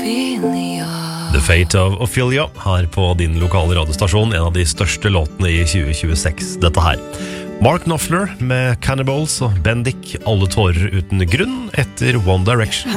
The Fate of Ophelia her på din lokale radiostasjon, en av de største låtene i 2026, dette her. Mark Knopfler med Cannibals og Bendik, alle tårer uten grunn etter One Direction.